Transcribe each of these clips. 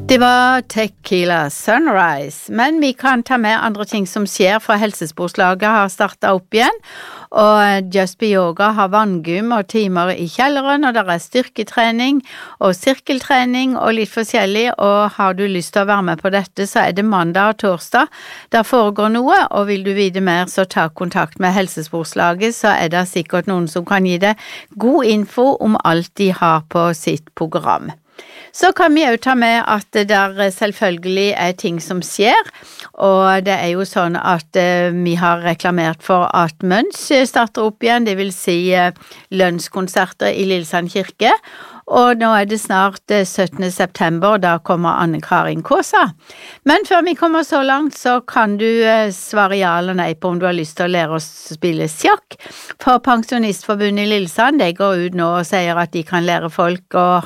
Det var Tequila Sunrise, men vi kan ta med andre ting som skjer, for Helsesportslaget har startet opp igjen, og Just Be Yoga har vanngym og timer i kjelleren, og der er styrketrening og sirkeltrening og litt forskjellig, og har du lyst til å være med på dette, så er det mandag og torsdag. Der foregår noe, og vil du vite mer, så ta kontakt med Helsesportslaget, så er det sikkert noen som kan gi deg god info om alt de har på sitt program. Så kan vi jo ta med at det der selvfølgelig er ting som skjer, og det er jo sånn at vi har reklamert for at Møns starter opp igjen, det vil si lønnskonserter i Lillesand kirke, og nå er det snart 17. september, og da kommer Anne-Karin Kåsa. Men før vi kommer så langt, så kan du svare ja eller nei på om du har lyst til å lære å spille sjakk. For Pensjonistforbundet i Lillesand, de går ut nå og sier at de kan lære folk å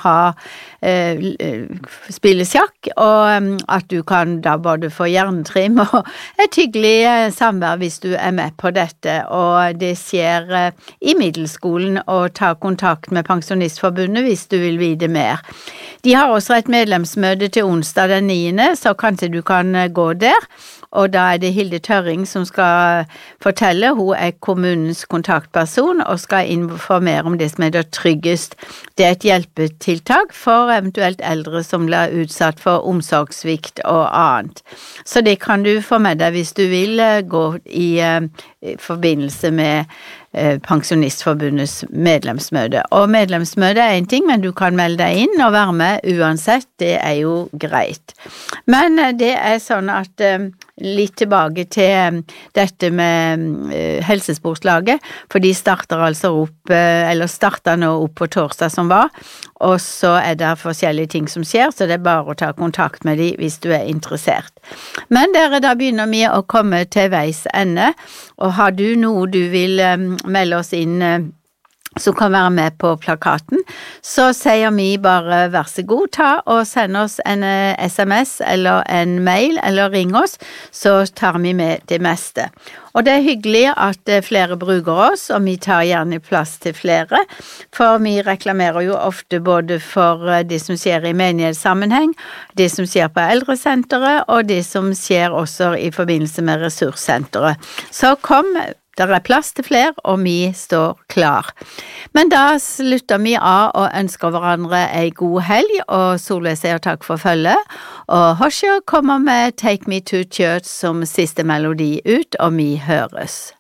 spille sjakk, og at du kan da både få hjernetrim og et hyggelig samvær hvis du er med på dette, og det skjer i middelskolen, og ta kontakt med Pensjonistforbundet hvis du vil vite mer. De har også et medlemsmøte til onsdag den 9., så kanskje du kan gå der, og da er det Hilde Tørring som skal fortelle. Hun er kommunens kontaktperson og skal informere om det som heter Tryggest. Det er et hjelpetiltak for eventuelt eldre som blir utsatt for omsorgssvikt og annet. Så det kan du få med deg hvis du vil gå i forbindelse med Pensjonistforbundets medlemsmøte. Og medlemsmøte er en ting, men du kan melde deg inn og være med uansett, det er jo greit. Men det er sånn at litt tilbake til dette med Helsesportslaget, for de starter altså opp, eller starter nå opp på torsdag som var, og så er det forskjellige ting som skjer, så det er bare å ta kontakt med de hvis du er interessert. Men da begynner vi å komme til veis ende, og har du noe du vil melde oss inn som kan være med på plakaten, så sier vi bare vær så god, ta og send oss en SMS eller en mail, eller ring oss, så tar vi med det meste. Og det er hyggelig at flere bruker oss, og vi tar gjerne plass til flere, for vi reklamerer jo ofte både for det som skjer i menighetssammenheng, det som skjer på eldresenteret, og det som skjer også i forbindelse med ressurssenteret. Så kom, der er plass til flere, og vi står klar. Men da slutter vi av og ønsker hverandre en god helg, og Solveig sier takk for følget, og Hoshio kommer med Take Me to Church som siste melodi ut, og vi høres.